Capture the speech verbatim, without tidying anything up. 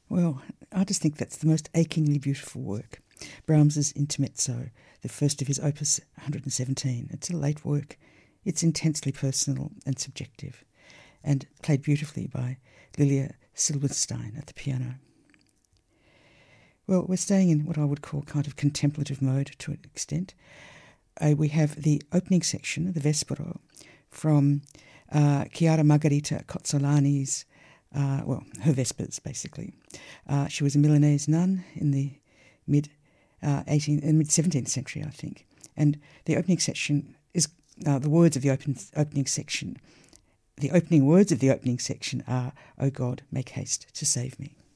Well, I just think that's the most achingly beautiful work. Brahms's Intermezzo, the first of his opus one hundred seventeen. It's a late work. It's intensely personal and subjective, and played beautifully by Lilia Silberstein at the piano. Well, we're staying in what I would call kind of contemplative mode to an extent. Uh, we have the opening section, the Vespero, from uh, Chiara Margherita Cozzolani's, uh, well, her Vespers, basically. Uh, she was a Milanese nun in the mid uh, eighteenth, mid seventeenth century, I think. And the opening section is uh, the words of the open, opening section. The opening words of the opening section are, "O God, make haste to save me."